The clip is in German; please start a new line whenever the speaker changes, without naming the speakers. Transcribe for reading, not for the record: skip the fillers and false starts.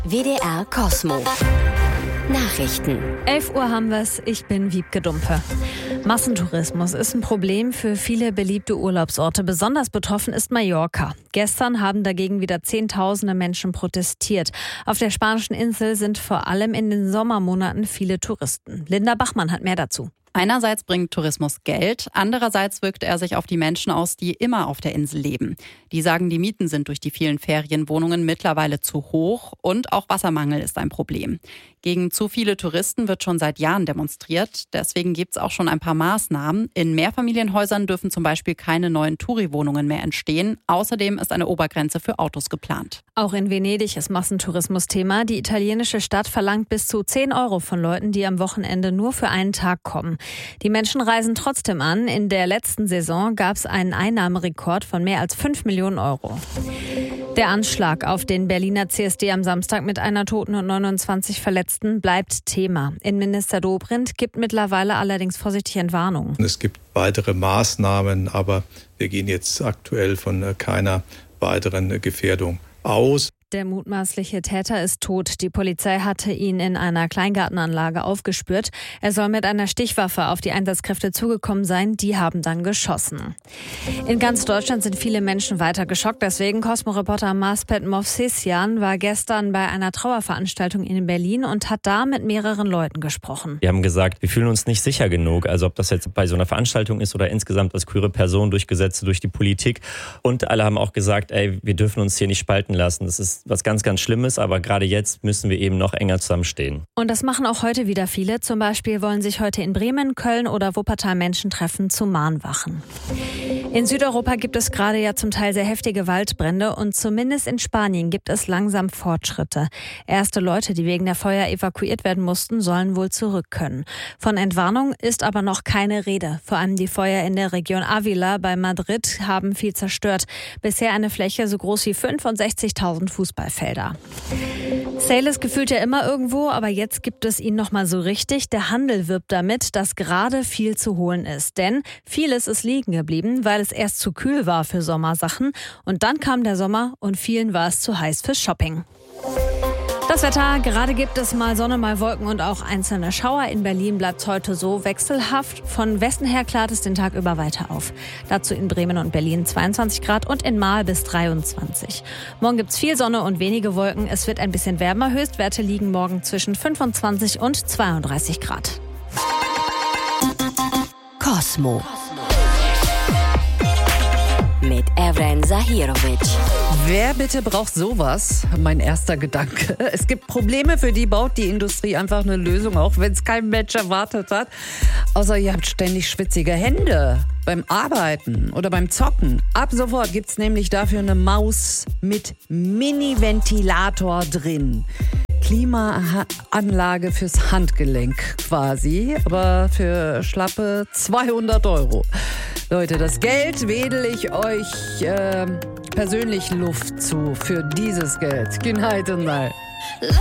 WDR Kosmo. Nachrichten.
11 Uhr haben wir's. Ich bin Wiebke Dumpe. Massentourismus ist ein Problem für viele beliebte Urlaubsorte. Besonders betroffen ist Mallorca. Gestern haben dagegen wieder Zehntausende Menschen protestiert. Auf der spanischen Insel sind vor allem in den Sommermonaten viele Touristen. Linda Bachmann hat mehr dazu.
Einerseits bringt Tourismus Geld, andererseits wirkt er sich auf die Menschen aus, die immer auf der Insel leben. Die sagen, die Mieten sind durch die vielen Ferienwohnungen mittlerweile zu hoch und auch Wassermangel ist ein Problem. Gegen zu viele Touristen wird schon seit Jahren demonstriert. Deswegen gibt es auch schon ein paar Maßnahmen. In Mehrfamilienhäusern dürfen zum Beispiel keine neuen Touri-Wohnungen mehr entstehen. Außerdem ist eine Obergrenze für Autos geplant.
Auch in Venedig ist Massentourismus Thema. Die italienische Stadt verlangt bis zu 10 Euro von Leuten, die am Wochenende nur für einen Tag kommen. Die Menschen reisen trotzdem an. In der letzten Saison gab es einen Einnahmerekord von mehr als 5 Millionen Euro. Der Anschlag auf den Berliner CSD am Samstag mit einer Toten und 29 Verletzten bleibt Thema. Innenminister Dobrindt gibt mittlerweile allerdings vorsichtig Entwarnung.
Es gibt weitere Maßnahmen, aber wir gehen jetzt aktuell von keiner weiteren Gefährdung aus.
Der mutmaßliche Täter ist tot. Die Polizei hatte ihn in einer Kleingartenanlage aufgespürt. Er soll mit einer Stichwaffe auf die Einsatzkräfte zugekommen sein. Die haben dann geschossen. In ganz Deutschland sind viele Menschen weiter geschockt. Deswegen Cosmo-Reporter Maspet Movsesian war gestern bei einer Trauerveranstaltung in Berlin und hat da mit mehreren Leuten gesprochen.
Wir haben gesagt, wir fühlen uns nicht sicher genug. Also ob das jetzt bei so einer Veranstaltung ist oder insgesamt als queere Person durch Gesetze, durch die Politik. Und alle haben auch gesagt, wir dürfen uns hier nicht spalten lassen. Das ist was ganz, ganz Schlimmes, aber gerade jetzt müssen wir eben noch enger zusammenstehen.
Und das machen auch heute wieder viele. Zum Beispiel wollen sich heute in Bremen, Köln oder Wuppertal Menschen treffen zu Mahnwachen. In Südeuropa gibt es gerade ja zum Teil sehr heftige Waldbrände und zumindest in Spanien gibt es langsam Fortschritte. Erste Leute, die wegen der Feuer evakuiert werden mussten, sollen wohl zurück können. Von Entwarnung ist aber noch keine Rede. Vor allem die Feuer in der Region Ávila bei Madrid haben viel zerstört. Bisher eine Fläche so groß wie 65.000 Fußballfelder. Sale ist gefühlt ja immer irgendwo, aber jetzt gibt es ihn noch mal so richtig. Der Handel wirbt damit, dass gerade viel zu holen ist. Denn vieles ist liegen geblieben, weil es erst zu kühl war für Sommersachen. Und dann kam der Sommer und vielen war es zu heiß fürs Shopping. Das Wetter, gerade gibt es mal Sonne, mal Wolken und auch einzelne Schauer. In Berlin bleibt es heute so wechselhaft. Von Westen her klart es den Tag über weiter auf. Dazu in Bremen und Berlin 22 Grad und in Marl bis 23. Morgen gibt es viel Sonne und wenige Wolken. Es wird ein bisschen wärmer. Höchstwerte liegen morgen zwischen 25 und 32 Grad.
Kosmo. Mit Evren Zahirovic.
Wer bitte braucht sowas? Mein erster Gedanke. Es gibt Probleme, für die baut die Industrie einfach eine Lösung, auch wenn es kein Mensch erwartet hat. Außer ihr habt ständig schwitzige Hände beim Arbeiten oder beim Zocken. Ab sofort gibt's nämlich dafür eine Maus mit Mini-Ventilator drin. Klimaanlage fürs Handgelenk quasi, aber für schlappe 200 Euro. Leute, das Geld wedel ich euch persönlich Luft zu für dieses Geld. Good night.